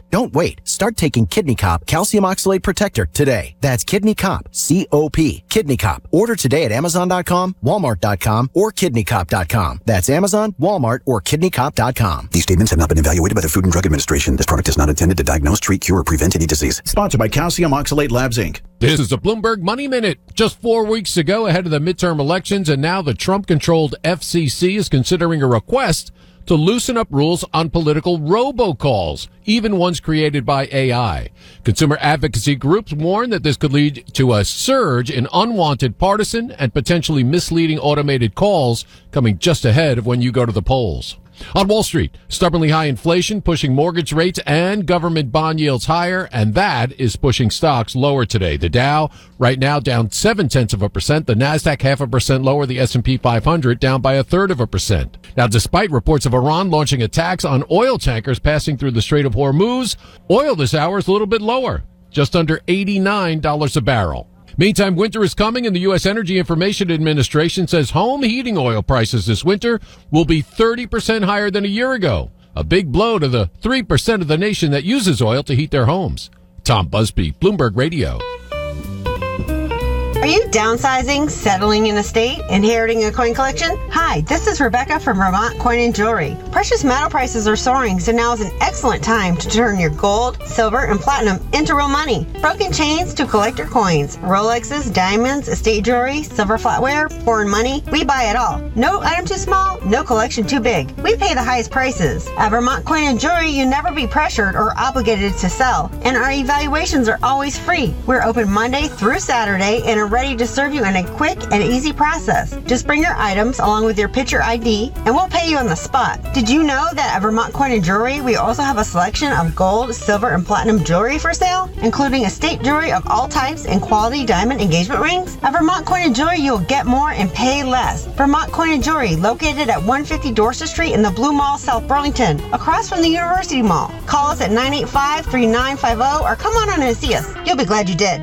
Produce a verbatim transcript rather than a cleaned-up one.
Don't wait. Start taking Kidney Cop Calcium Oxalate Protector today. That's Kidney Cop, C O P, Kidney Cop. Order today at Amazon dot com, Walmart dot com, or Kidney Cop dot com. That's Amazon, Walmart, or Kidney Cop dot com. These statements have not been evaluated by the Food and Drug Administration. This product is not intended to diagnose, treat, cure, or prevent any disease. Sponsored by Calcium Oxalate Labs, Incorporated. This is a Bloomberg Money Minute. Just four weeks ago, ahead of the midterm elections, and now the Trump-controlled F C C is considering a request to loosen up rules on political robocalls, even ones created by A I. Consumer advocacy groups warn that this could lead to a surge in unwanted partisan and potentially misleading automated calls coming just ahead of when you go to the polls. On Wall Street, stubbornly high inflation pushing mortgage rates and government bond yields higher, and that is pushing stocks lower today. The Dow right now down seven tenths of a percent. The Nasdaq half a percent lower. The S and P five hundred down by a third of a percent. Now, despite reports of Iran launching attacks on oil tankers passing through the Strait of Hormuz, oil this hour is a little bit lower, just under eighty-nine dollars a barrel. Meantime, winter is coming, and the U S Energy Information Administration says home heating oil prices this winter will be thirty percent higher than a year ago. A big blow to the three percent of the nation that uses oil to heat their homes. Tom Busby, Bloomberg Radio. Are you downsizing, settling in a state, inheriting a coin collection? Hi, this is Rebecca from Vermont Coin and Jewelry. Precious metal prices are soaring, so now is an excellent time to turn your gold, silver, and platinum into real money. Broken chains to collector coins, Rolexes, diamonds, estate jewelry, silver flatware, foreign money. We buy it all. No item too small, no collection too big. We pay the highest prices. At Vermont Coin and Jewelry, you never be pressured or obligated to sell, and our evaluations are always free. We're open Monday through Saturday and are ready to serve you in a quick and easy process. Just bring your items along with your picture I D and we'll pay you on the spot. Did you know that at Vermont Coin and Jewelry we also have a selection of gold, silver, and platinum jewelry for sale, including estate jewelry of all types and quality diamond engagement rings? At Vermont Coin and Jewelry you'll get more and pay less. Vermont Coin and Jewelry, located at one fifty Dorset Street in the Blue Mall, South Burlington, across from the University Mall. Call us at nine eight five, three nine five zero or come on in and see us. You'll be glad you did.